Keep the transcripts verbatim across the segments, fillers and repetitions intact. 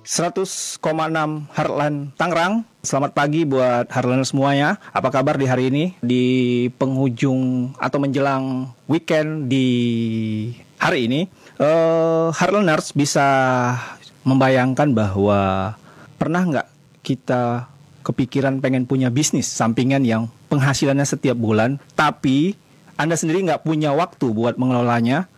seratus koma enam Heartland Tangerang. Selamat pagi buat Heartlander semuanya. Apa kabar di hari ini? Di penghujung atau menjelang weekend di hari ini, uh, Heartlanders bisa membayangkan bahwa pernah nggak kita kepikiran pengen punya bisnis sampingan yang penghasilannya setiap bulan, tapi Anda sendiri nggak punya waktu buat mengelolanya,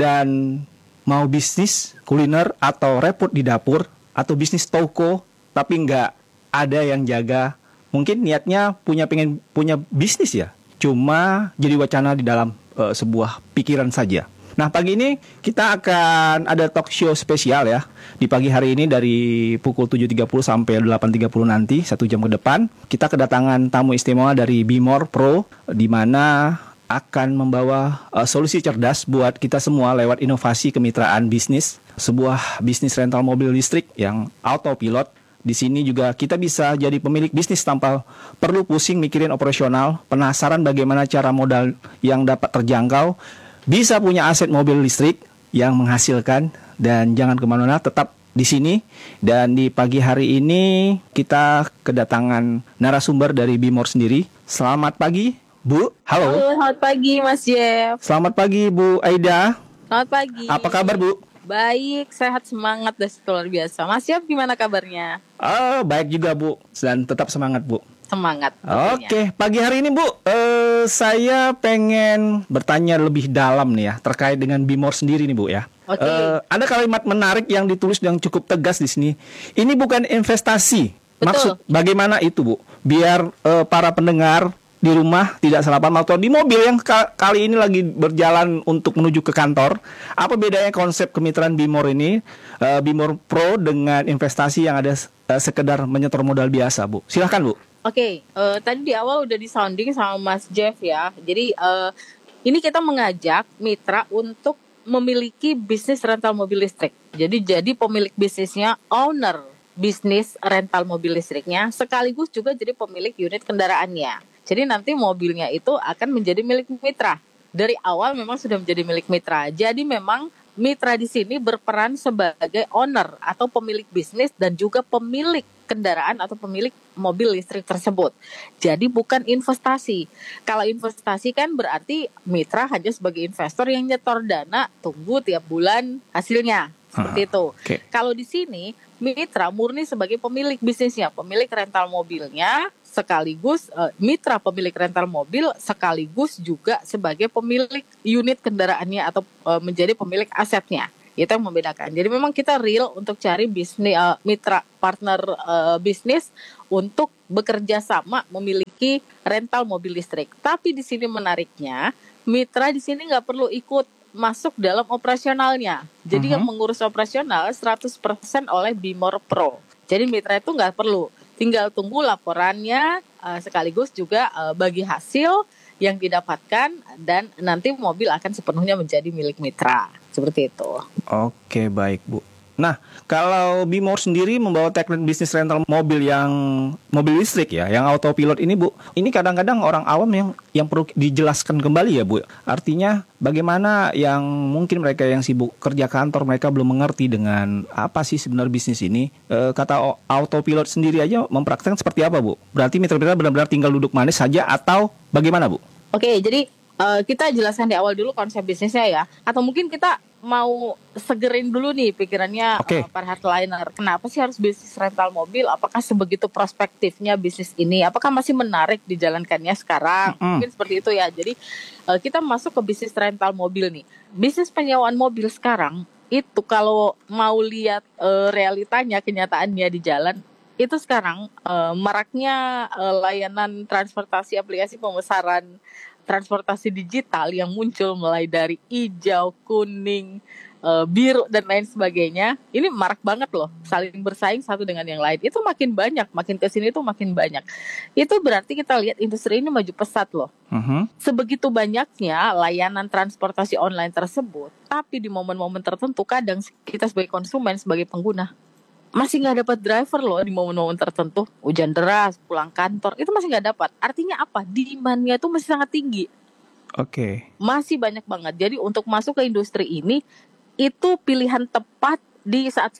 dan mau bisnis kuliner atau repot di dapur, atau bisnis toko tapi nggak ada yang jaga. Mungkin niatnya punya pengen punya bisnis ya, cuma jadi wacana di dalam uh, sebuah pikiran saja. Nah, pagi ini kita akan ada talk show spesial ya. Di pagi hari ini dari pukul tujuh tiga puluh sampai delapan tiga puluh nanti, satu jam ke depan, kita kedatangan tamu istimewa dari Bimor Pro, di mana akan membawa uh, solusi cerdas buat kita semua lewat inovasi kemitraan bisnis, sebuah bisnis rental mobil listrik yang autopilot. Di sini juga kita bisa jadi pemilik bisnis tanpa perlu pusing mikirin operasional, penasaran bagaimana cara modal yang dapat terjangkau, bisa punya aset mobil listrik yang menghasilkan, dan jangan kemana-mana, tetap di sini. Dan di pagi hari ini kita kedatangan narasumber dari Bimor sendiri. Selamat pagi, Bu. Halo. Halo, selamat pagi Mas Jeff. Selamat pagi Bu Aida. Selamat pagi. Apa kabar Bu? Baik, sehat, semangat, dan luar biasa. Mas Jeff gimana kabarnya? Oh, baik juga Bu, dan tetap semangat Bu. Semangat. Oke, pagi hari ini Bu, uh, saya pengen bertanya lebih dalam nih ya terkait dengan Bimor sendiri nih Bu ya. Oke. Uh, ada kalimat menarik yang ditulis yang cukup tegas di sini. Ini bukan investasi. Betul. Maksud bagaimana itu Bu? Biar uh, para pendengar di rumah tidak salah paham, atau di mobil yang ka- kali ini lagi berjalan untuk menuju ke kantor. Apa bedanya konsep kemitraan Bimor ini, uh, Bimor Pro, dengan investasi yang ada uh, sekedar menyetor modal biasa Bu? Silahkan Bu. Oke, uh, tadi di awal udah disounding sama Mas Jeff ya. Jadi uh, ini kita mengajak mitra untuk memiliki bisnis rental mobil listrik. Jadi jadi pemilik bisnisnya, owner bisnis rental mobil listriknya, sekaligus juga jadi pemilik unit kendaraannya. Jadi nanti mobilnya itu akan menjadi milik mitra. Dari awal memang sudah menjadi milik mitra. Jadi memang mitra di sini berperan sebagai owner atau pemilik bisnis dan juga pemilik kendaraan atau pemilik mobil listrik tersebut. Jadi bukan investasi. Kalau investasi kan berarti mitra hanya sebagai investor yang nyetor dana, tunggu tiap bulan hasilnya. Seperti itu. Okay. Kalau di sini mitra murni sebagai pemilik bisnisnya, pemilik rental mobilnya, sekaligus uh, mitra pemilik rental mobil sekaligus juga sebagai pemilik unit kendaraannya atau uh, menjadi pemilik asetnya. Itu yang membedakan. Jadi memang kita real untuk cari bisnis uh, mitra partner uh, bisnis untuk bekerja sama memiliki rental mobil listrik. Tapi di sini menariknya, mitra di sini nggak perlu ikut masuk dalam operasionalnya. Jadi uh-huh. yang mengurus operasional seratus persen oleh Bimor Pro. Jadi mitra itu nggak perlu, tinggal tunggu laporannya, uh, sekaligus juga uh, bagi hasil yang didapatkan, dan nanti mobil akan sepenuhnya menjadi milik mitra. Seperti itu. Oke, baik Bu. Nah, kalau Bimor sendiri membawa tagline bisnis rental mobil yang mobil listrik ya, yang autopilot ini Bu, ini kadang-kadang orang awam yang yang perlu dijelaskan kembali ya Bu. Artinya bagaimana yang mungkin mereka yang sibuk kerja kantor, mereka belum mengerti dengan apa sih sebenarnya bisnis ini. E, kata autopilot sendiri aja mempraktekkan seperti apa Bu? Berarti mitra-mitra benar-benar tinggal duduk manis saja atau bagaimana Bu? Oke, jadi uh, kita jelaskan di awal dulu konsep bisnisnya ya. Atau mungkin kita mau segerin dulu nih pikirannya okay. uh, para Heartliner. Kenapa sih harus bisnis rental mobil? Apakah sebegitu prospektifnya bisnis ini? Apakah masih menarik dijalankannya sekarang? Mm-hmm. Mungkin seperti itu ya. Jadi uh, kita masuk ke bisnis rental mobil nih. Bisnis penyewaan mobil sekarang itu kalau mau lihat uh, realitanya, kenyataannya di jalan, itu sekarang uh, maraknya uh, layanan transportasi aplikasi pemesanan transportasi digital yang muncul mulai dari hijau, kuning, uh, biru dan lain sebagainya. Ini marak banget loh, saling bersaing satu dengan yang lain. Itu makin banyak, makin kesini tuh makin banyak. Itu berarti kita lihat industri ini maju pesat loh. Uh-huh. Sebegitu banyaknya layanan transportasi online tersebut, tapi di momen-momen tertentu kadang kita sebagai konsumen, sebagai pengguna, masih nggak dapat driver loh di momen-momen tertentu. Hujan deras, pulang kantor, itu masih nggak dapat. Artinya apa? Demand-nya itu masih sangat tinggi. Oke. Okay. Masih banyak banget. Jadi untuk masuk ke industri ini, itu pilihan tepat di saat sekarang.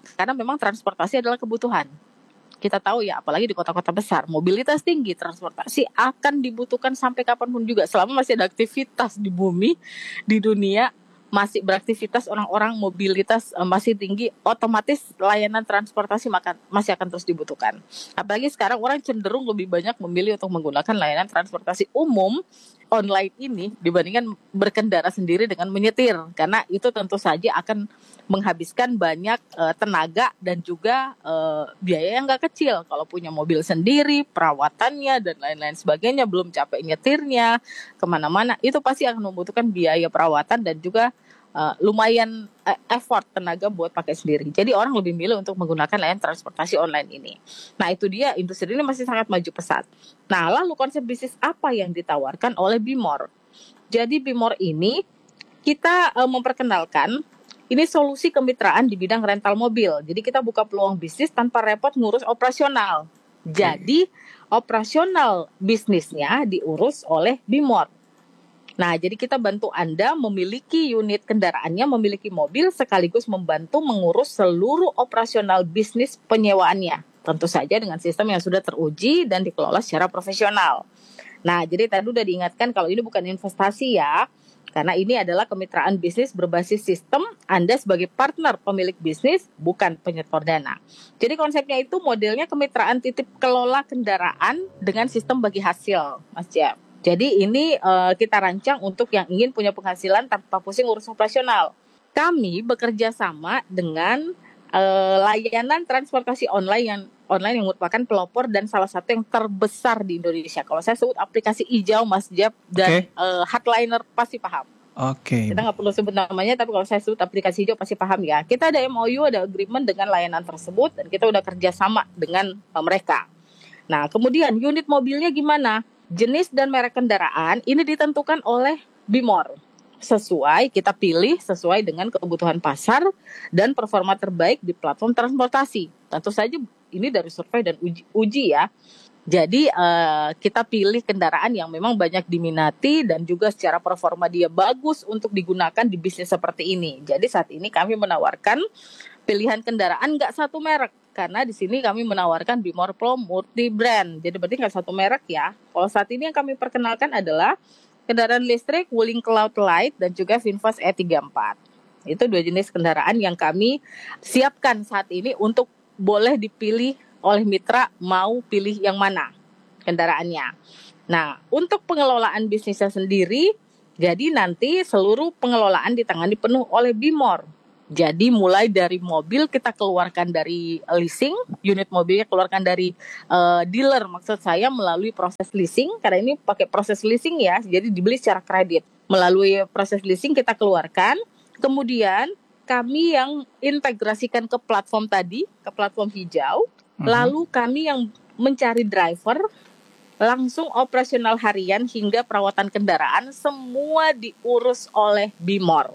Karena memang transportasi adalah kebutuhan. Kita tahu ya, apalagi di kota-kota besar, mobilitas tinggi, transportasi akan dibutuhkan sampai kapanpun juga. Selama masih ada aktivitas di bumi, di dunia, masih beraktivitas orang-orang, mobilitas uh, masih tinggi, otomatis layanan transportasi maka, masih akan terus dibutuhkan. Apalagi sekarang orang cenderung lebih banyak memilih untuk menggunakan layanan transportasi umum online ini dibandingkan berkendara sendiri dengan menyetir, karena itu tentu saja akan menghabiskan banyak uh, tenaga dan juga uh, biaya yang gak kecil. Kalau punya mobil sendiri, perawatannya dan lain-lain sebagainya, belum capek nyetirnya kemana-mana, itu pasti akan membutuhkan biaya perawatan dan juga uh, lumayan uh, effort tenaga buat pakai sendiri. Jadi orang lebih milih untuk menggunakan layanan transportasi online ini. Nah itu dia, industri ini masih sangat maju pesat. Nah lalu konsep bisnis apa yang ditawarkan oleh Bimor? Jadi Bimor ini kita uh, memperkenalkan ini solusi kemitraan di bidang rental mobil. Jadi kita buka peluang bisnis tanpa repot ngurus operasional. Jadi operasional bisnisnya diurus oleh Bimor. Nah, jadi kita bantu Anda memiliki unit kendaraannya, memiliki mobil, sekaligus membantu mengurus seluruh operasional bisnis penyewaannya. Tentu saja dengan sistem yang sudah teruji dan dikelola secara profesional. Nah, jadi tadi udah diingatkan kalau ini bukan investasi ya. Karena ini adalah kemitraan bisnis berbasis sistem, Anda sebagai partner pemilik bisnis, bukan penyetor dana. Jadi konsepnya itu modelnya kemitraan titip kelola kendaraan dengan sistem bagi hasil, Mas Jam. Jadi ini uh, kita rancang untuk yang ingin punya penghasilan tanpa pusing urus operasional. Kami bekerja sama dengan uh, layanan transportasi online yang online yang merupakan pelopor dan salah satu yang terbesar di Indonesia. Kalau saya sebut aplikasi hijau, Mas Jab, dan okay. uh, Hardliner pasti paham. Oke. Okay. Kita nggak perlu sebut namanya, tapi kalau saya sebut aplikasi hijau pasti paham ya. Kita ada M O U, ada agreement dengan layanan tersebut, dan kita udah kerja sama dengan uh, mereka. Nah, kemudian unit mobilnya gimana? Jenis dan merek kendaraan ini ditentukan oleh Bimor. Sesuai, kita pilih sesuai dengan kebutuhan pasar dan performa terbaik di platform transportasi. Tentu saja ini dari survei dan uji, uji ya. Jadi uh, kita pilih kendaraan yang memang banyak diminati dan juga secara performa dia bagus untuk digunakan di bisnis seperti ini. Jadi saat ini kami menawarkan pilihan kendaraan nggak satu merek. Karena di sini kami menawarkan Bimor Pro multi brand. Jadi berarti nggak satu merek ya. Kalau saat ini yang kami perkenalkan adalah kendaraan listrik Wuling Cloud Light dan juga VinFast E tiga puluh empat. Itu dua jenis kendaraan yang kami siapkan saat ini untuk boleh dipilih oleh mitra mau pilih yang mana kendaraannya. Nah, untuk pengelolaan bisnisnya sendiri, jadi nanti seluruh pengelolaan ditangani penuh oleh Bimor. Jadi mulai dari mobil kita keluarkan dari leasing, unit mobilnya keluarkan dari uh, dealer, maksud saya melalui proses leasing, karena ini pakai proses leasing ya, jadi dibeli secara kredit. Melalui proses leasing kita keluarkan, kemudian kami yang integrasikan ke platform tadi, ke platform hijau, mm-hmm. lalu kami yang mencari driver, langsung operasional harian hingga perawatan kendaraan, semua diurus oleh Bimor.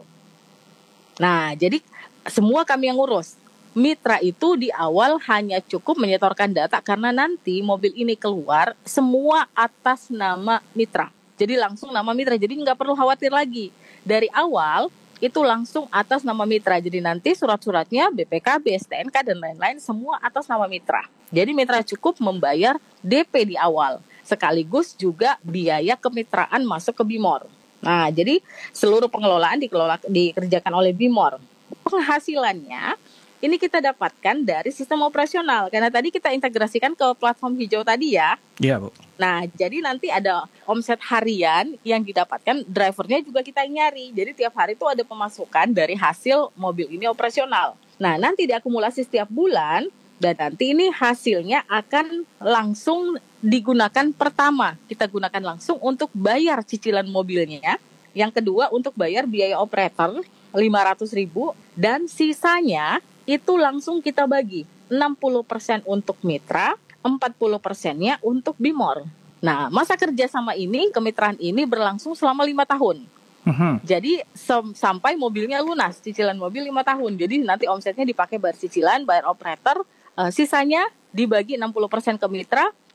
Nah, jadi semua kami yang urus. Mitra itu di awal hanya cukup menyetorkan data karena nanti mobil ini keluar semua atas nama mitra. Jadi langsung nama mitra, jadi nggak perlu khawatir lagi. Dari awal itu langsung atas nama mitra. Jadi nanti surat-suratnya B P K B, S T N K dan lain-lain semua atas nama mitra. Jadi mitra cukup membayar D P di awal. Sekaligus juga biaya kemitraan masuk ke Bimor. Nah, jadi seluruh pengelolaan dikelola, dikerjakan oleh Bimor. Penghasilannya ini kita dapatkan dari sistem operasional. Karena tadi kita integrasikan ke platform hijau tadi ya. Iya, Bu. Nah, jadi nanti ada omset harian yang didapatkan, drivernya juga kita nyari. Jadi tiap hari itu ada pemasukan dari hasil mobil ini operasional. Nah, nanti diakumulasi setiap bulan, dan nanti ini hasilnya akan langsung digunakan pertama. Kita gunakan langsung untuk bayar cicilan mobilnya. Yang kedua untuk bayar biaya operator lima ratus ribu. Dan sisanya itu langsung kita bagi. enam puluh persen untuk mitra, empat puluh persennya untuk Bimor. Nah, masa kerjasama ini, kemitraan ini berlangsung selama lima tahun. Uh-huh. Jadi sem- sampai mobilnya lunas, cicilan mobil lima tahun. Jadi nanti omsetnya dipakai bayar cicilan, bayar operator. Uh, sisanya dibagi enam puluh persen ke mitra,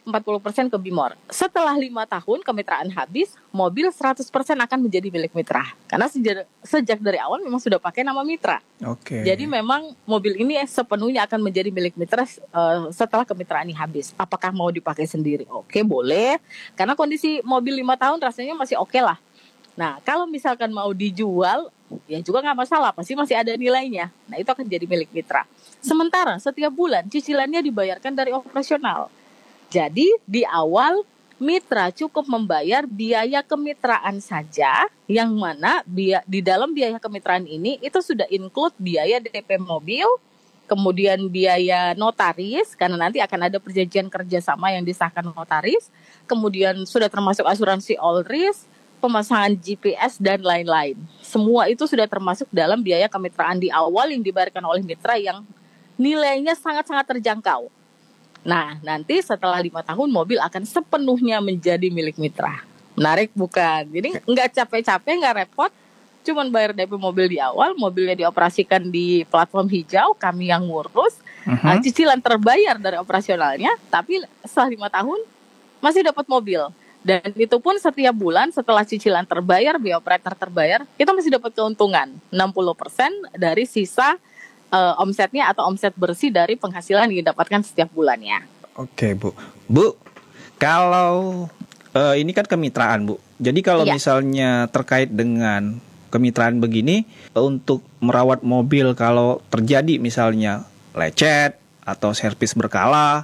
empat puluh persen ke Bimor. Setelah lima tahun kemitraan habis, mobil seratus persen akan menjadi milik mitra. Karena sejak, sejak dari awal memang sudah pakai nama mitra. Oke. Jadi memang mobil ini sepenuhnya akan menjadi milik mitra uh, setelah kemitraan ini habis. Apakah mau dipakai sendiri? Oke, boleh. Karena kondisi mobil lima tahun rasanya masih oke lah. Nah, kalau misalkan mau dijual, ya juga nggak masalah, pasti masih ada nilainya. Nah, itu akan jadi milik mitra. Sementara setiap bulan cicilannya dibayarkan dari operasional. Jadi di awal mitra cukup membayar biaya kemitraan saja, yang mana biaya, di dalam biaya kemitraan ini itu sudah include biaya D P mobil, kemudian biaya notaris, karena nanti akan ada perjanjian kerjasama yang disahkan notaris, kemudian sudah termasuk asuransi all risk, pemasangan G P S, dan lain-lain. Semua itu sudah termasuk dalam biaya kemitraan di awal yang dibayarkan oleh mitra yang nilainya sangat-sangat terjangkau. Nah, nanti setelah lima tahun mobil akan sepenuhnya menjadi milik mitra. Menarik bukan? Jadi nggak capek-capek, nggak repot, cuman bayar D P mobil di awal, mobilnya dioperasikan di platform hijau, kami yang ngurus, uh-huh. uh, cicilan terbayar dari operasionalnya, tapi setelah lima tahun masih dapat mobil. Dan itu pun setiap bulan setelah cicilan terbayar, biaya operator terbayar, kita masih dapat keuntungan enam puluh persen dari sisa Uh, omsetnya atau omset bersih dari penghasilan yang didapatkan setiap bulannya. Oke, Bu. Bu, kalau uh, ini kan kemitraan, Bu. Jadi kalau iya. misalnya terkait dengan kemitraan begini, untuk merawat mobil kalau terjadi misalnya lecet atau servis berkala,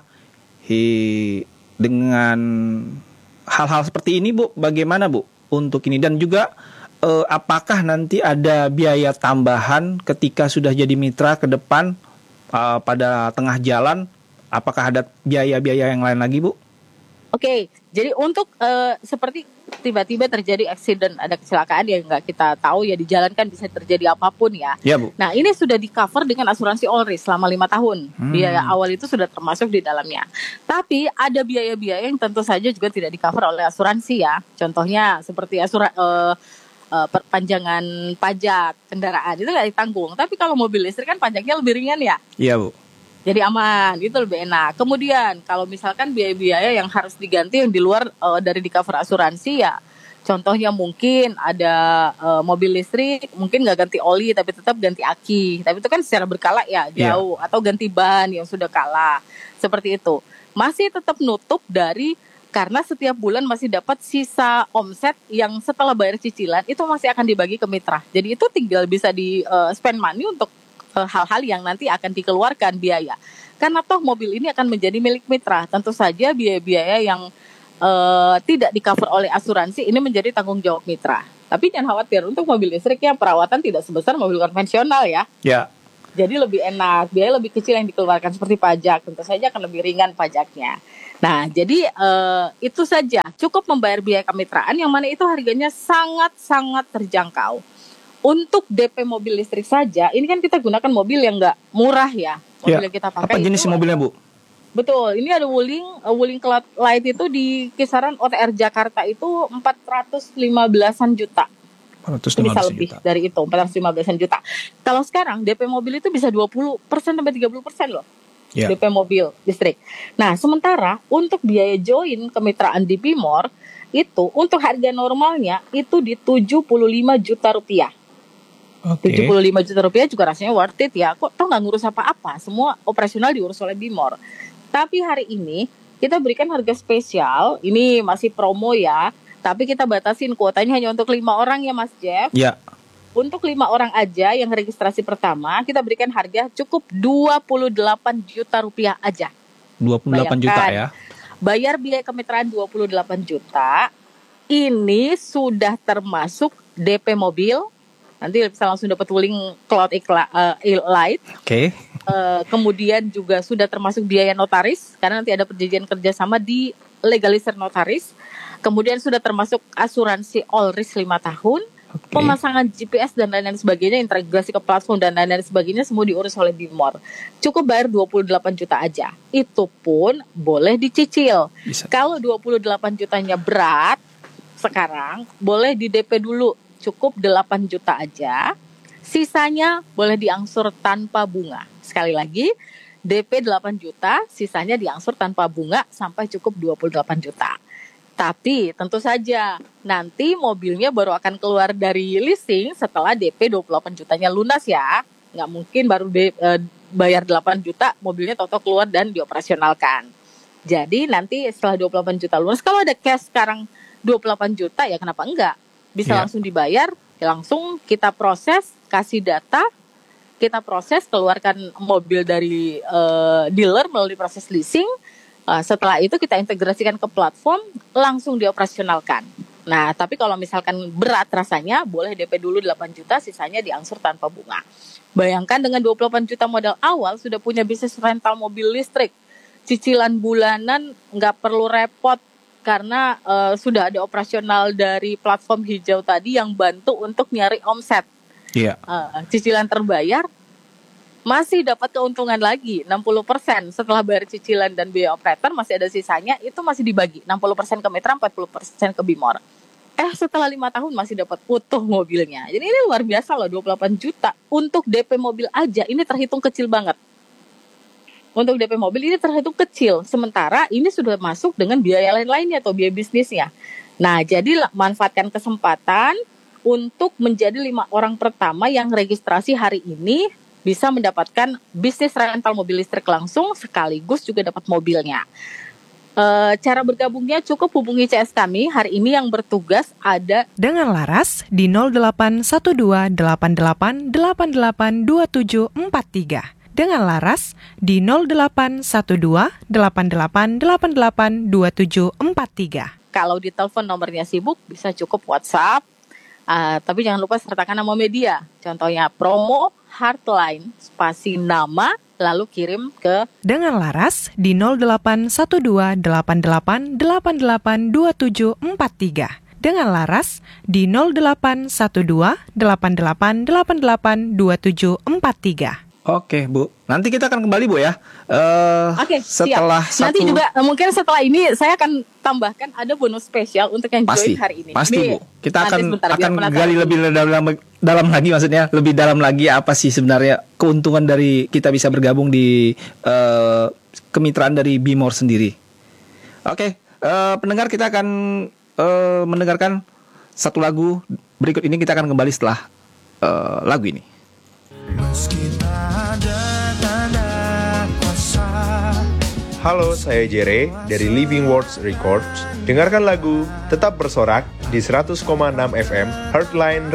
hi, dengan hal-hal seperti ini, Bu, bagaimana, Bu, untuk ini? Dan juga Uh, apakah nanti ada biaya tambahan ketika sudah jadi mitra ke depan uh, pada tengah jalan? Apakah ada biaya-biaya yang lain lagi, Bu? Oke, okay, jadi untuk uh, seperti tiba-tiba terjadi accident, ada kecelakaan yang nggak kita tahu ya, di jalan kan bisa terjadi apapun ya. Ya, Bu. Nah, ini sudah di cover dengan asuransi all risk selama lima tahun. Hmm. Biaya awal itu sudah termasuk di dalamnya. Tapi ada biaya-biaya yang tentu saja juga tidak di cover oleh asuransi ya. Contohnya seperti asuransi uh, Uh, perpanjangan pajak kendaraan itu nggak ditanggung. Tapi kalau mobil listrik kan pajaknya lebih ringan ya. Iya, Bu. Jadi aman, itu lebih enak. Kemudian kalau misalkan biaya-biaya yang harus diganti yang di luar uh, dari di cover asuransi ya, contohnya mungkin ada uh, mobil listrik mungkin nggak ganti oli tapi tetap ganti aki. Tapi itu kan secara berkala ya jauh. Yeah. Atau ganti ban yang sudah kalah seperti itu. Masih tetap nutup dari, karena setiap bulan masih dapat sisa omset yang setelah bayar cicilan itu masih akan dibagi ke mitra. Jadi itu tinggal bisa di uh, spend money untuk uh, hal-hal yang nanti akan dikeluarkan biaya. Karena toh mobil ini akan menjadi milik mitra. Tentu saja biaya-biaya yang uh, tidak di cover oleh asuransi ini menjadi tanggung jawab mitra. Tapi jangan khawatir, untuk mobil listriknya perawatan tidak sebesar mobil konvensional ya. Ya. Jadi lebih enak, biaya lebih kecil yang dikeluarkan seperti pajak. Tentu saja akan lebih ringan pajaknya. Nah, jadi uh, itu saja, cukup membayar biaya kemitraan yang mana itu harganya sangat-sangat terjangkau. Untuk D P mobil listrik saja, ini kan kita gunakan mobil yang nggak murah ya. Mobil ya. yang kita pakai. Apa jenis mobilnya, Bu? Betul, ini ada Wuling, uh, Wuling Cloud Light itu di kisaran O T R Jakarta itu empat ratus lima belasan juta. empat ratus lima belas bisa lebih juta. Dari itu, empat ratus lima belasan juta. Kalau sekarang D P mobil itu bisa dua puluh persen sampai tiga puluh persen loh. Yeah. D P mobil listrik. Nah, sementara untuk biaya join kemitraan di Bimor itu untuk harga normalnya itu di tujuh puluh lima juta rupiah. Okay. tujuh puluh lima juta rupiah juga rasanya worth it ya. Kok toh nggak ngurus apa-apa, semua operasional diurus oleh Bimor. Tapi hari ini kita berikan harga spesial. Ini masih promo ya, tapi kita batasin kuotanya hanya untuk lima orang ya, Mas Jeff. Ya. Yeah. Untuk lima orang aja yang registrasi pertama, kita berikan harga cukup dua puluh delapan juta rupiah aja. dua puluh delapan Bayangkan, juta ya. Bayar biaya kemitraan dua puluh delapan juta. Ini sudah termasuk D P mobil. Nanti bisa langsung dapat Wuling Cloud uh, Light. Oke. Okay. Uh, kemudian juga sudah termasuk biaya notaris, karena nanti ada perjanjian kerjasama di legalisir notaris. Kemudian sudah termasuk asuransi all risk lima tahun. Okay. Pemasangan G P S dan lain-lain sebagainya, integrasi ke platform dan lain-lain sebagainya semua diurus oleh Bimor. Cukup bayar dua puluh delapan juta aja. Itu pun boleh dicicil. Bisa. Kalau dua puluh delapan jutanya berat sekarang, boleh di D P dulu. Cukup delapan juta aja. Sisanya boleh diangsur tanpa bunga. Sekali lagi, D P delapan juta, sisanya diangsur tanpa bunga sampai cukup dua puluh delapan juta. Tapi tentu saja nanti mobilnya baru akan keluar dari leasing setelah D P dua puluh delapan jutanya lunas ya. Nggak mungkin baru de, e, bayar delapan juta mobilnya toto keluar dan dioperasionalkan. Jadi nanti setelah dua puluh delapan juta lunas, kalau ada cash sekarang dua puluh delapan juta ya kenapa enggak? Bisa yeah. langsung dibayar, langsung kita proses, kasih data, kita proses, keluarkan mobil dari uh, dealer melalui proses leasing. Uh, setelah itu kita integrasikan ke platform, langsung dioperasionalkan. Nah, tapi kalau misalkan berat rasanya, boleh D P dulu delapan juta, sisanya diangsur tanpa bunga. Bayangkan dengan dua puluh delapan juta modal awal, sudah punya bisnis rental mobil listrik. Cicilan bulanan nggak perlu repot, karena uh, sudah ada operasional dari platform hijau tadi yang bantu untuk nyari omset. Iya. Uh, cicilan terbayar, masih dapat keuntungan lagi enam puluh persen setelah bayar cicilan dan biaya operator, masih ada sisanya, itu masih dibagi enam puluh persen ke mitra, empat puluh persen ke Bimor. Eh setelah lima tahun masih dapat utuh mobilnya. Jadi ini luar biasa loh, dua puluh delapan juta untuk D P mobil aja ini terhitung kecil banget. Untuk D P mobil ini terhitung kecil, sementara ini sudah masuk dengan biaya lain-lainnya atau biaya bisnisnya. Nah, jadi manfaatkan kesempatan untuk menjadi lima orang pertama yang registrasi hari ini bisa mendapatkan bisnis rental mobil listrik langsung, sekaligus juga dapat mobilnya. E, cara bergabungnya cukup hubungi C S kami. Hari ini yang bertugas ada dengan Laras di nol delapan satu dua delapan delapan delapan delapan dua tujuh empat tiga. Dengan Laras di nol delapan satu dua delapan delapan delapan delapan dua tujuh empat tiga. Kalau di telepon nomornya sibuk, bisa cukup WhatsApp. Uh, tapi jangan lupa sertakan nama media. Contohnya promo Heartline spasi nama lalu kirim ke dengan Laras di nol delapan satu dua delapan delapan delapan delapan dua tujuh empat tiga. Dengan Laras di nol delapan satu dua delapan delapan delapan delapan dua tujuh empat tiga. Oke, Bu. Nanti kita akan kembali, Bu ya. Uh, Oke, setelah siap. satu... Nanti juga mungkin setelah ini saya akan tambahkan ada bonus spesial untuk yang pasti, join hari ini. Pasti, ini, Bu. Kita akan sebentar, akan gali lebih dalam dalam lagi, maksudnya lebih dalam lagi apa sih sebenarnya keuntungan dari kita bisa bergabung di uh, kemitraan dari Bimor sendiri. Oke, uh, pendengar, kita akan uh, mendengarkan satu lagu. Berikut ini kita akan kembali setelah uh, lagu ini. Halo, saya Jere dari Living Words Records. Dengarkan lagu Tetap Bersorak di seratus koma enam F M Heartline